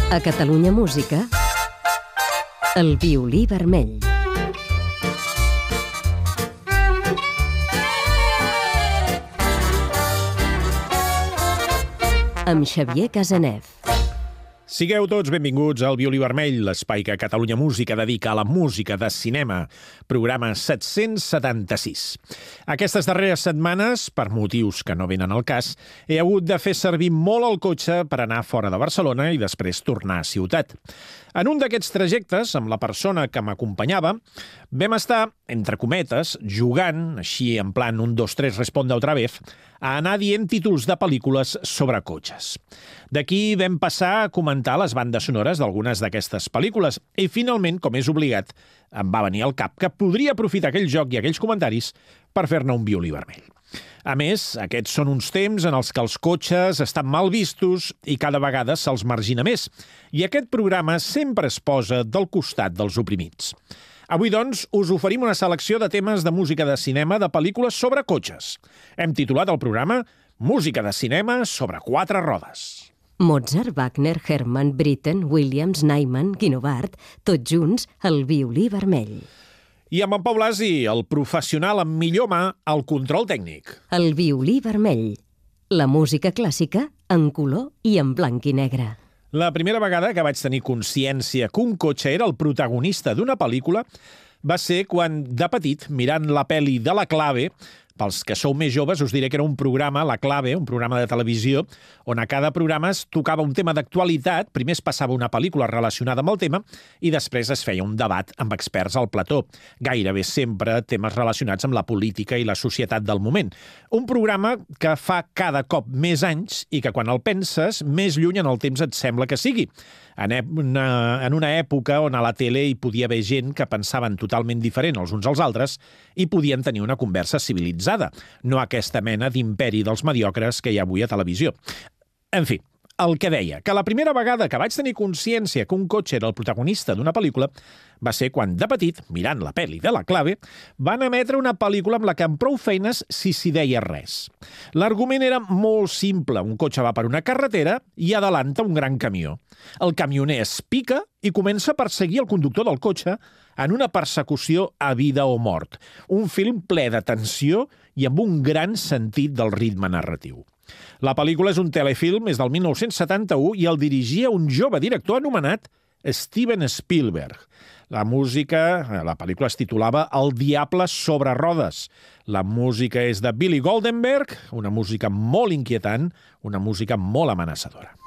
A Catalunya Música, el violí vermell. Amb Xavier Casanev. Sigueu tots benvinguts al Violí Vermell, l'espai que Catalunya Música dedica a la música de cinema, programa 776. Aquestes darreres setmanes, per motius que no venen al cas, he hagut de fer servir molt el cotxe per anar fora de Barcelona i després tornar a ciutat. En un d'aquests trajectes, amb la persona que m'acompanyava, vam estar, entre cometes, jugant, així en plan 1, 2, 3, responde otra vez, a anar dient títols de pel·lícules sobre cotxes. D'aquí vam passar a comentar les bandes sonores d'algunes d'aquestes pel·lícules i, finalment, com és obligat, em va venir al cap que podria aprofitar aquell joc i aquells comentaris per fer-ne un violí vermell. A més, aquests són uns temps en els que els cotxes estan mal vistos i cada vegada se'ls margina més. I aquest programa sempre es posa del costat dels oprimits. Avui, doncs, us oferim una selecció de temes de música de cinema de pel·lícules sobre cotxes. Hem titulat el programa Música de cinema sobre 4 rodes. Mozart, Wagner, Hermann, Britten, Williams, Nyman, Guinovart, tots junts al violí vermell. I amb en Pau Blasi, el professional amb millor mà al control tècnic. El violí vermell. La música clàssica en color i en blanc i negre. La primera vegada que vaig tenir consciència que un cotxe era el protagonista d'una pel·lícula va ser quan, de petit, mirant la pel·li de La Clave, pels que sou més joves us diré que era un programa, La Clave, un programa de televisió, on a cada programa es tocava un tema d'actualitat, primer es passava una pel·lícula relacionada amb el tema i després es feia un debat amb experts al plató, gairebé sempre temes relacionats amb la política i la societat del moment. Un programa que fa cada cop més anys i que quan el penses, més lluny en el temps et sembla que sigui. En una època on a la tele hi podia haver gent que pensaven totalment diferent els uns als altres i podien tenir una conversa civilitzada, no aquesta mena d'imperi dels mediocres que hi ha avui a televisió. En fi, el que deia, que la primera vegada que vaig tenir consciència que un cotxe era el protagonista d'una pel·lícula va ser quan, de petit, mirant la pel·li de La Clave, van emetre una pel·lícula amb la que amb prou feines si s'hi deia res. L'argument era molt simple. Un cotxe va per una carretera i adelanta un gran camió. El camioner es pica i comença a perseguir el conductor del cotxe en una persecució a vida o mort. Un film ple de tensió i amb un gran sentit del ritme narratiu. La pel·lícula és un telefilm, és del 1971 i el dirigia un jove director anomenat Steven Spielberg. La pel·lícula es titulava El diable sobre rodes. La música és de Billy Goldenberg, una música molt inquietant, una música molt amenaçadora.